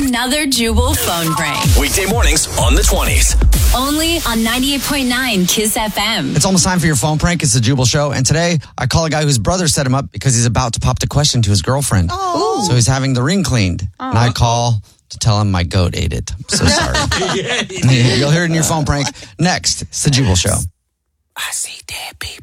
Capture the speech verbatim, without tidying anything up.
Another Jubal phone prank. Weekday mornings on the twenties. Only on ninety-eight point nine Kiss F M. It's almost time for your phone prank. It's the Jubal Show. And today, I call a guy whose brother set him up because he's about to pop the question to his girlfriend. Oh. So he's having the ring cleaned. Oh. And I call to tell him my goat ate it. I'm so sorry. Yeah, you'll hear it in your phone prank. Next, it's the Jubal Show. I see dead people.